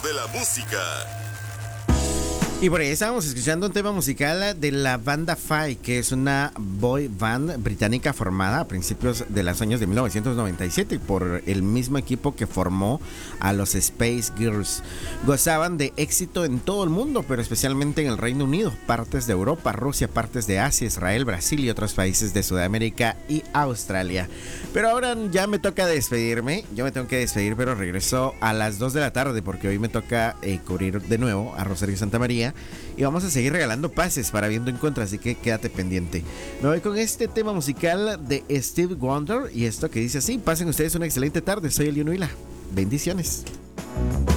de la música. Y por ahí estábamos escuchando un tema musical de la banda Five, que es una boy band británica formada a principios de los años de 1997 por el mismo equipo que formó a los Spice Girls. Gozaban de éxito en todo el mundo, pero especialmente en el Reino Unido, partes de Europa, Rusia, partes de Asia, Israel, Brasil y otros países de Sudamérica y Australia. Pero ahora ya me toca despedirme. Yo me tengo que despedir, pero regreso a las 2 de la tarde porque hoy me toca cubrir de nuevo a Rosario Santa María. Y vamos a seguir regalando pases para Viendo en Contra, así que quédate pendiente. Me voy con este tema musical de Steve Wonder y esto que dice así: pasen ustedes una excelente tarde, soy Elio Nuila. Bendiciones.